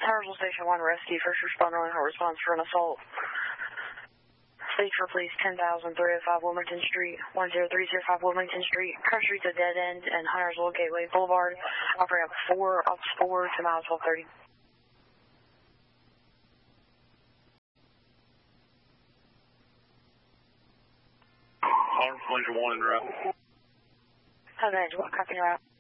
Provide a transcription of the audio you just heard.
Huntersville Station 1 rescue, first responder on response for an assault. State for police 10,305 Wilmington Street, 10305 Wilmington Street. Current street's a dead end and Huntersville Gateway Boulevard. Operating up 4 to miles 1230. Huntersville 1 en route. Huntersville, copy route.